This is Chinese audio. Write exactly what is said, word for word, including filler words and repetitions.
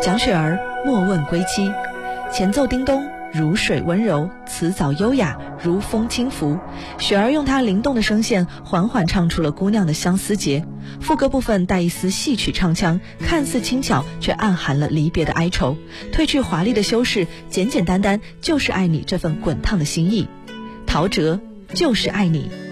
蒋雪儿莫问归期，前奏叮咚，如水温柔，词藻优雅，如风轻拂。雪儿用她灵动的声线缓缓唱出了姑娘的相思结，副歌部分带一丝戏曲唱腔，看似轻巧，却暗含了离别的哀愁。褪去华丽的修饰，简简单单就是爱你这份滚烫的心意。陶喆就是爱你。